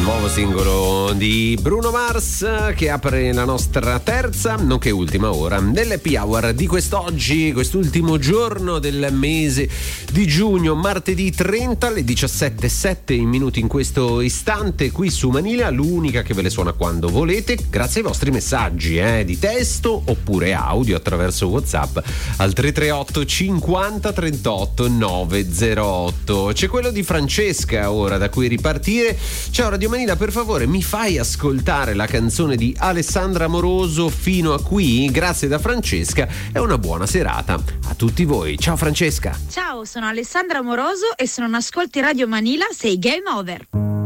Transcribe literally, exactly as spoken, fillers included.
nuovo singolo di Bruno Mars che apre la nostra terza, nonché ultima ora dell'Happy Hour di quest'oggi, quest'ultimo giorno del mese di giugno, martedì trenta alle diciassette e sette minuti in questo istante qui su Manila, l'unica che ve le suona quando volete, grazie ai vostri messaggi eh, di testo oppure audio attraverso WhatsApp al tre tre otto cinquanta trentotto novecentotto. C'è quello di Francesca ora da cui ripartire. Ciao Radio Manila, per favore mi fai ascoltare la canzone di Alessandra Amoroso Fino a qui? Grazie da Francesca e una buona serata a tutti voi. Ciao Francesca. Ciao, sono Alessandra Amoroso e se non ascolti Radio Manila sei game over.